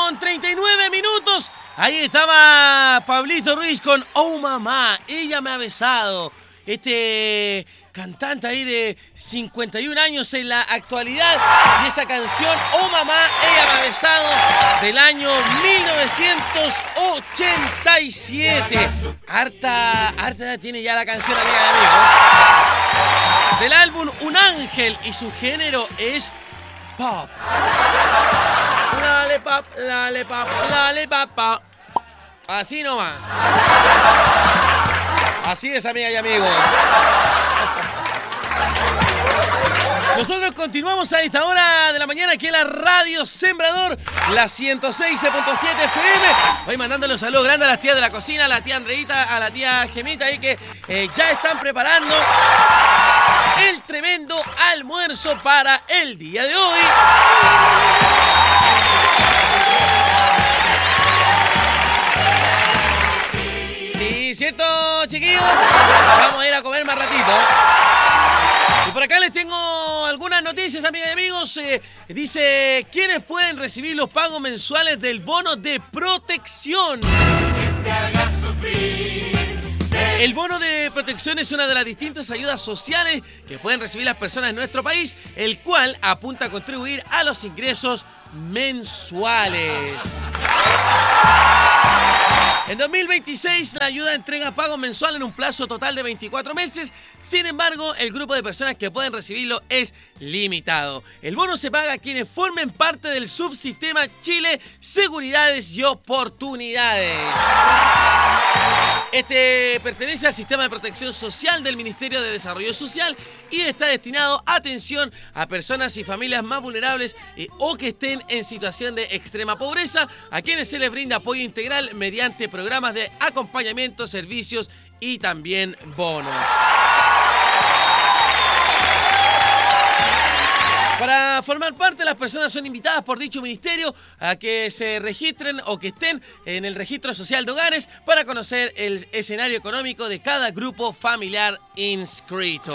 con 39 minutos. Ahí estaba Pablito Ruiz con Oh Mamá, ella me ha besado. Este cantante ahí de 51 años en la actualidad. Y esa canción, Oh Mamá, ella me ha besado, del año 1987. Harta edad tiene ya la canción, amiga y amigos. Del álbum Un Ángel, y su género es pop. Lollipop, lollipop, lollipop. Así nomás. Así es, amigas y amigos. Nosotros continuamos a esta hora de la mañana aquí en la Radio Sembrador, la 106.7 FM. Voy mandándole un saludo grande a las tías de la cocina, a la tía Andreita, a la tía Gemita, ahí que ya están preparando el tremendo almuerzo para el día de hoy. Sí, ¿cierto, chiquillos? Vamos a ir a comer más ratito. Y por acá les tengo algunas noticias, amigas y amigos. Dice, ¿quiénes pueden recibir los pagos mensuales del bono de protección? El bono de protección es una de las distintas ayudas sociales que pueden recibir las personas en nuestro país, el cual apunta a contribuir a los ingresos mensuales. En 2026, la ayuda entrega pago mensual en un plazo total de 24 meses. Sin embargo, el grupo de personas que pueden recibirlo es limitado. El bono se paga a quienes formen parte del subsistema Chile Seguridades y Oportunidades. Este pertenece al sistema de protección social del Ministerio de Desarrollo Social y está destinado a atención a personas y familias más vulnerables o que estén en situación de extrema pobreza, a quienes se les brinda apoyo integral mediante programas de acompañamiento, servicios y también bonos. Para formar parte, las personas son invitadas por dicho ministerio a que se registren o que estén en el registro social de hogares para conocer el escenario económico de cada grupo familiar inscrito.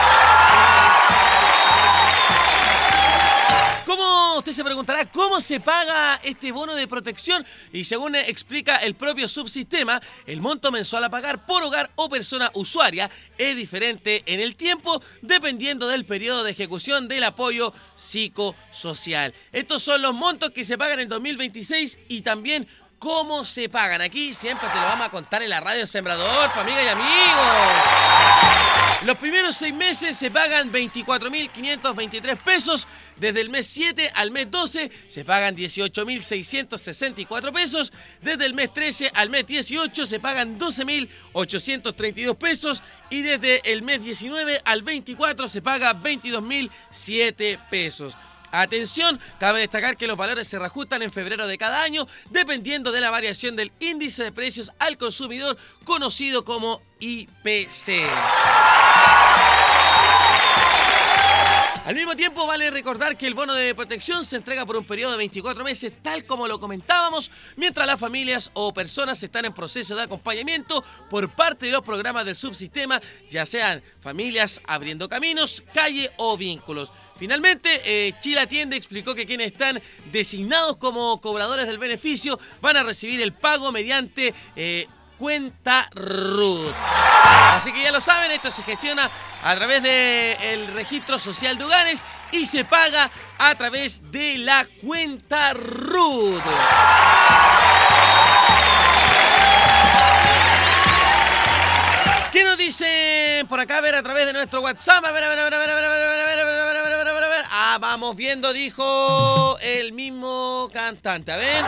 ¿Cómo? Usted se preguntará, ¿cómo se paga este bono de protección? Y según explica el propio subsistema, el monto mensual a pagar por hogar o persona usuaria es diferente en el tiempo dependiendo del periodo de ejecución del apoyo psicosocial. Estos son los montos que se pagan en 2026 y también cómo se pagan. Aquí siempre te lo vamos a contar en la Radio Sembrador, amigas y amigos. Los primeros 6 meses se pagan 24.523 pesos. Desde el mes 7 al mes 12 se pagan 18.664 pesos. Desde el mes 13 al mes 18 se pagan 12.832 pesos. Y desde el mes 19 al 24 se paga 22.007 pesos. Atención, cabe destacar que los valores se reajustan en febrero de cada año dependiendo de la variación del índice de precios al consumidor conocido como IPC. Al mismo tiempo, vale recordar que el bono de protección se entrega por un periodo de 24 meses, tal como lo comentábamos, mientras las familias o personas están en proceso de acompañamiento por parte de los programas del subsistema, ya sean familias abriendo caminos, calle o vínculos. Finalmente, Chile Atiende explicó que quienes están designados como cobradores del beneficio van a recibir el pago mediante cuenta RUT. Así que ya lo saben, esto se gestiona a través del registro social de hogares y se paga a través de la cuenta RUT. ¿Qué nos dicen por acá? A ver, a través de nuestro WhatsApp. A ver. Ah, vamos viendo, dijo el mismo cantante. A ver.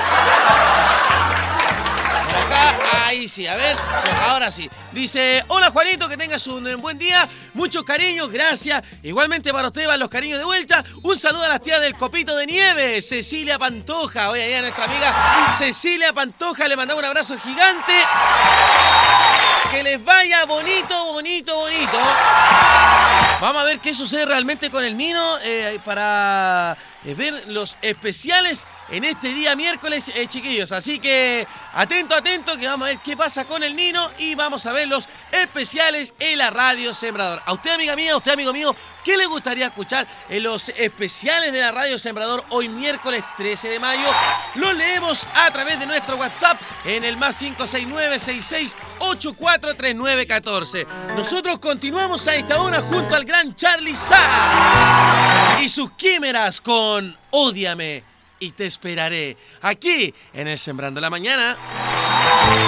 Por acá, ahí sí, a ver, ahora sí. Dice, hola Juanito, que tengas un buen día, muchos cariños, gracias. Igualmente para usted van los cariños de vuelta. Un saludo a las tías del Copito de Nieve, Cecilia Pantoja. Oye, ahí a nuestra amiga Cecilia Pantoja le mandamos un abrazo gigante. Que les vaya bonito, bonito, bonito. Vamos a ver qué sucede realmente con el Nino para ver los especiales en este día miércoles, chiquillos. Así que atento, que vamos a ver qué pasa con el Nino y vamos a ver los especiales en la Radio Sembrador. A usted, amiga mía, a usted, amigo mío, ¿qué le gustaría escuchar en los especiales de la Radio Sembrador hoy miércoles 13 de mayo? Lo leemos a través de nuestro WhatsApp en el más 569-66843914. Nosotros continuamos a esta hora junto al gran Charly Sá y sus químeras con Ódiame y te esperaré aquí en el Sembrando la Mañana.